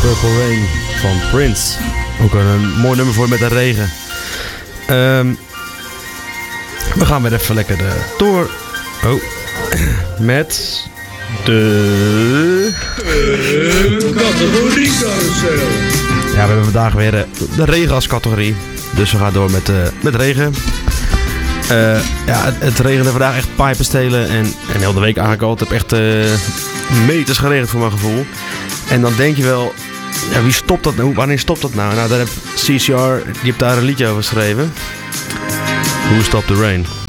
Purple Rain van Prince. Ook een mooi nummer voor met de regen. We gaan weer even lekker door. Oh. Met de categorie carousel. Ja, we hebben vandaag weer de regen als categorie. Dus we gaan door met regen. Het regende vandaag echt pijpen stelen. En heel de week eigenlijk al. Het heeft echt meters geregend voor mijn gevoel. En dan denk je wel, ja, wie stopt dat nou? Wanneer stopt dat nou? Nou, daar heeft CCR, die heeft daar een liedje over geschreven. Who Stopped the Rain?